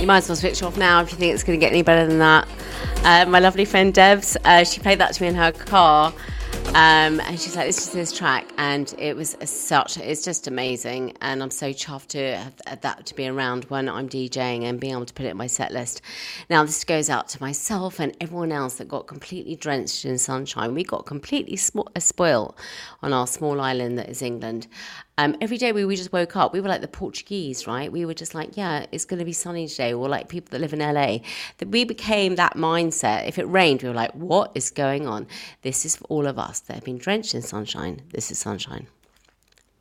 You might as well switch off now if you think it's going to get any better than that. My lovely friend Debs, she played that to me in her car. And she's like, listen to this track, and it was it's just amazing, and I'm so chuffed to have that to be around when I'm DJing and being able to put it in my set list. Now this goes out to myself and everyone else that got completely drenched in sunshine. We got completely spoiled on our small island that is England. Every day we just woke up, we were like the Portuguese, right? We were just like, yeah, it's going to be sunny today, or like people that live in LA. That we became that mindset. If it rained, we were like, what is going on? This is for all of us that have been drenched in sunshine. This is sunshine.